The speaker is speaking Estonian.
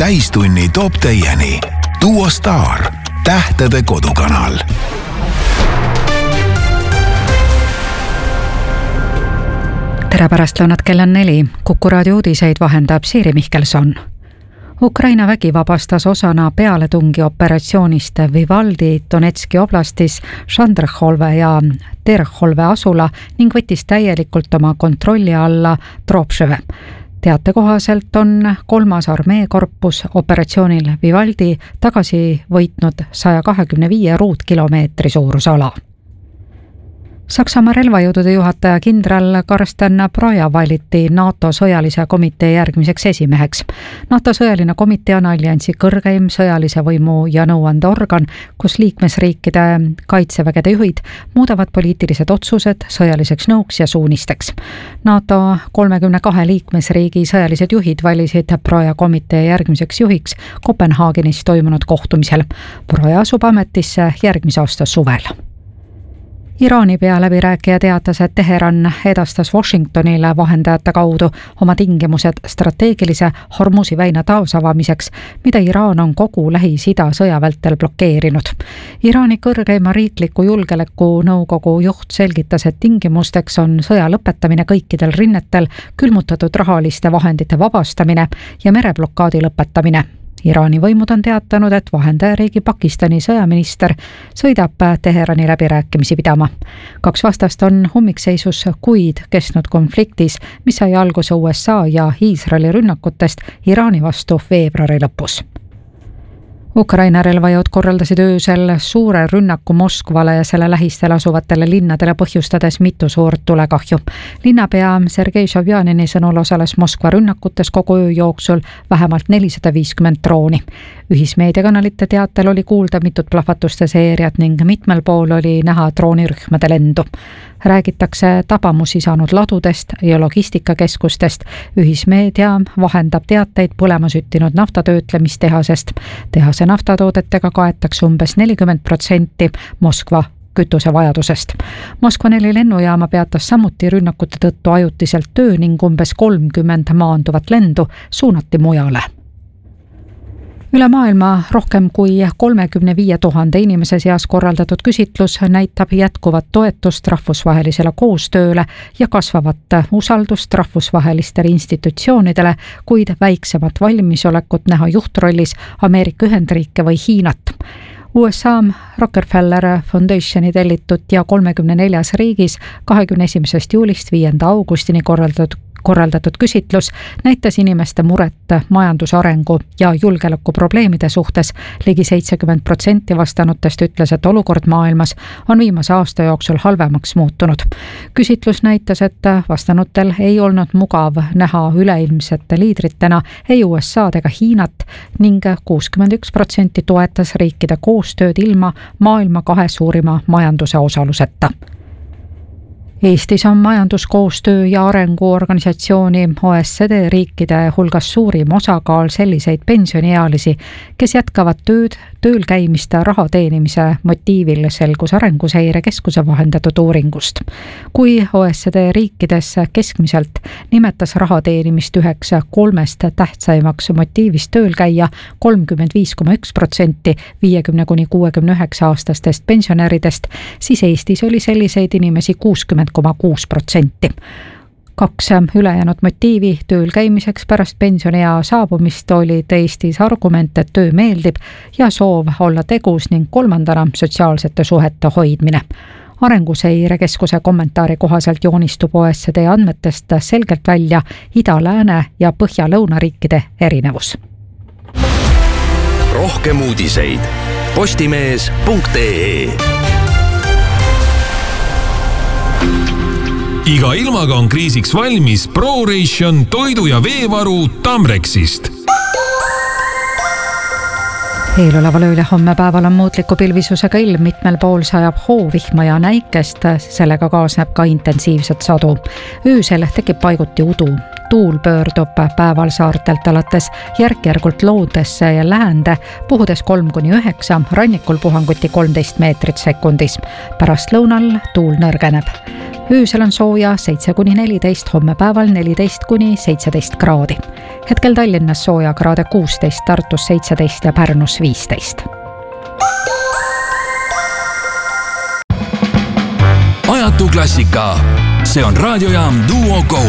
Täistunni toob teieni Duo Star, tähtede kodukanal. Tere pärastlõunat, kell on 4. Kuku raadio uudiseid vahendab Siiri Mihkelson. Ukraina vägi vabastas osana pealetungi operatsioonist Vivaldi Donetski oblastis Šandrõhholve ja Terõhholve asula ning võttis täielikult oma kontrolli alla Dropševe. Teate kohaselt on 3. armeekorpus operatsioonil Vivaldi tagasi võitnud 125 ruutkilomeetri suuruse ala. Saksamaa relvajõudude juhataja kindral Karsten Broja valiti NATO sõjalise komitee järgmiseks esimeheks. NATO sõjaline komitee on alliansi kõrgeim sõjalise võimu ja nõuandeorgan, kus liikmesriikide kaitsevägede juhid muudavad poliitilised otsused sõjaliseks nõuks ja suunisteks. NATO 32 liikmesriigi sõjalised juhid valisid Broja komitee järgmiseks juhiks Kopenhaagenis toimunud kohtumisel. Broja asub ametisse järgmise aasta suvel. Iraani pealäbirääkija teatas, et Teheran edastas Washingtonile vahendajate kaudu oma tingimused strateegilise Hormuzi väina taasavamiseks, mida Iraan on kogu Lähis-Ida sõjavältel blokeerinud. Iraani kõrgeima riikliku julgeoleku nõukogu juht selgitas, et tingimusteks on sõja lõpetamine kõikidel rinnetel, külmutatud rahaliste vahendite vabastamine ja mereblokaadi lõpetamine. Iraani võimud on teatanud, et vahendajariigi Pakistani sõjaminister sõidab Teherani läbirääkimisi pidama. 2 vastast on ummikseisus kuid kestnud konfliktis, mis sai alguse USA ja Iisraeli rünnakutest Iraani vastu veebruari lõpus. Ukraina relvajõud korraldasid öösel suure rünnaku Moskvale ja selle lähistel asuvatele linnadele põhjustades mitu suurt tulekahju. Linnapea Sergei Shovjanini sõnul osales Moskva rünnakutes kogu öö jooksul vähemalt 450 drooni. Ühismeediakanalite teatel oli kuulda mitut plahvatuste seeriat ning mitmel pool oli näha droonirühmade lendu. Räägitakse tabamusi saanud ladudest ja logistikakeskustest. Ühismeedia vahendab teateid põlemasüttinud naftatöötlemistehasest. Tehase naftatoodetega kaetakse umbes 40% Moskva kütusevajadusest. Moskva 4 lennujaama peatas samuti rünnakute tõttu ajutiselt töö ning umbes 30 maanduvat lendu suunati mujale. Üle maailma rohkem kui 35 000 inimese seas korraldatud küsitlus näitab jätkuvat toetust rahvusvahelisele koostööle ja kasvavat usaldust rahvusvahelistele institutsioonidele, kuid väiksemat valmisolekut näha juhtrollis Ameerika Ühendriike või Hiinat. USA Rockefeller Foundationi tellitud ja 34 riigis 21. juulist 5. augustini korraldatud küsitlus näitas inimeste muret majandusarengu ja julgeoleku probleemide suhtes. Ligi 70% vastanutest ütles, et olukord maailmas on viimase aasta jooksul halvemaks muutunud. Küsitlus näitas, et vastanutel ei olnud mugav näha üleilmsete liidritena ei USA'd ega Hiinat ning 61% toetas riikide koostööd ilma maailma 2 suurima majanduse osaluseta. Eestis on majanduskoostöö ja arenguorganisatsiooni OECD riikide hulgas suurim osakaal selliseid pensioniealisi, kes jätkavad tööl käimist raha teenimise motiivil, selgus Arenguseire Keskuse vahendatud uuringust. Kui OECD riikides keskmiselt nimetas raha teenimist üheks 3 tähtsaimaks motiivist tööl käia 35,1% 50–69 aastastest pensionäridest, siis Eestis oli selliseid inimesi 60,6%. 2 ülejäänud motiivi tööl käimiseks pärast pensioniea saabumist olid Eestis argument, et töö meeldib ja soov olla tegus ning 3. sotsiaalsete suhete hoidmine. Arenguseire Keskuse kommentaari kohaselt joonistub OECD andmetest selgelt välja ida-lääne ja põhja-lõuna riikide erinevus. Rohkem uudiseid postimees.ee. Iga ilmaga on kriisiks valmis ProRation toidu- ja veevaru Tamrexist. Eeloleval ööl ja homme päeval on muutliku pilvisusega ilm, mitmel pool sajab hoovihma ja näikest, sellega kaasneb ka intensiivset sadu. Öösel tekib paiguti udu. Tuul pöördub päeval saartelt alates järk-järgult loodesse ja läände, puhudes 3–9, rannikul puhanguti 13 meetrit sekundis. Pärast lõunal tuul nõrgeneb. öösel on sooja 7-14, homme päeval 14-17 kraadi. Hetkel Tallinnas sooja kraade 16, Tartus 17 ja Pärnus 15. Ajatu klassika. See on raadiojaam Duo Go.